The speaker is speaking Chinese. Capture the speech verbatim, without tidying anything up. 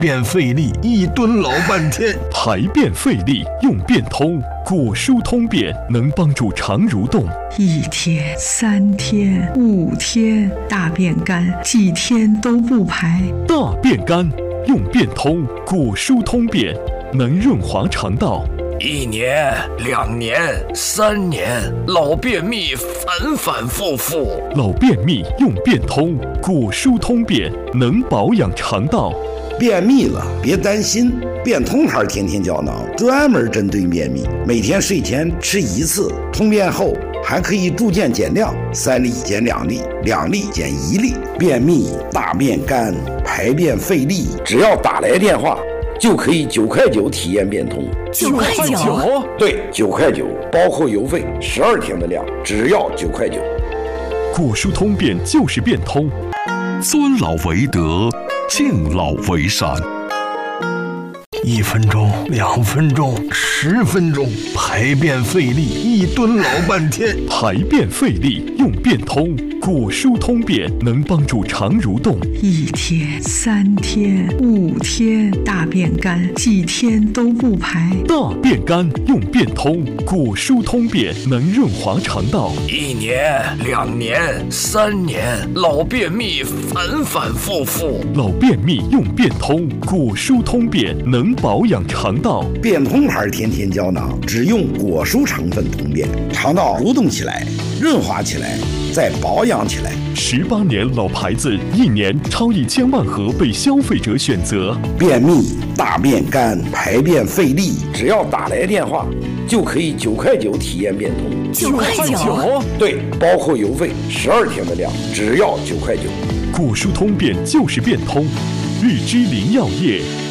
便费力，一蹲老半天。 排便费力用便通，果蔬通便能帮助肠蠕动。 一天、三天、五天，大便干，几天都不排。 大便干用便通，果蔬通便能润滑肠道。 一年、两年、三年，老便秘反反复复。 老便秘用便通，果蔬通便能保养肠道。 便秘了别担心，便通牌天天胶囊专门针对便秘，每天睡前吃一次，通便后还可以逐渐减量，三粒减两粒，两粒减一粒。便秘、大便干、排便费力，只要打来电话就可以九块九体验便通。 九块九？ 对，九块九，包括邮费，十二天的量，只要九块九。 果蔬通便就是便通， 尊老为德，敬老为善。 一分钟、两分钟、十分钟，排便费力，一蹲老半天。 排便费力用便通，果蔬通便能帮助肠蠕动。 一天、三天、五天，大便干，几天都不排。 大便干用便通，果蔬通便能润滑肠道。 一年、两年、三年，老便秘反反复复。 老便秘用便通，果蔬通便能保养肠道。 便通牌天天胶囊只用果蔬成分通便，肠道蠕动起来，润滑起来，再保养起来。 十八年老牌子，一年超一千万盒被消费者选择。 便秘、大便干、排便费力，只要打来电话就可以九块九体验便通。 九块九？ 对，包括邮费，十二天的量，只要九块九。 果蔬通便就是便通，日之林药业。